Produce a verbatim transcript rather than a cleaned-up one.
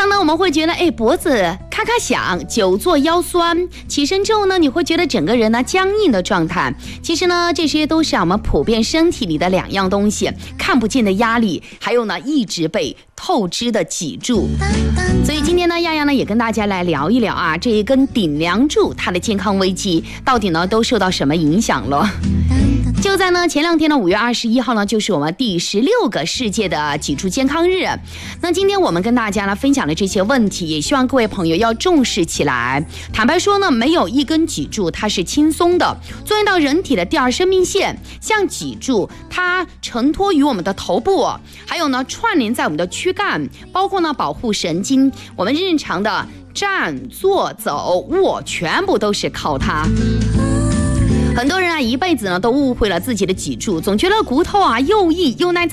常呢我们会觉得哎脖子咔咔响，久坐腰酸，起身之后呢你会觉得整个人呢僵硬的状态。其实呢这些都是我们普遍身体里的两样东西，看不见的压力，还有呢一直被透支的脊柱。所以今天呢亚亚呢也跟大家来聊一聊啊，这一根顶梁柱它的健康危机到底呢都受到什么影响了。就在呢前两天的五月二十一号呢，就是我们第十六个世界的脊柱健康日。那今天我们跟大家呢分享的这些问题，也希望各位朋友要重视起来。坦白说呢，没有一根脊柱它是轻松的，作为到人体的第二生命线，像脊柱它承托于我们的头部，还有呢串联在我们的躯干，包括呢保护神经，我们日常的站坐走卧全部都是靠它。很多人啊一辈子呢都误会了自己的脊柱，总觉得骨头啊又硬又耐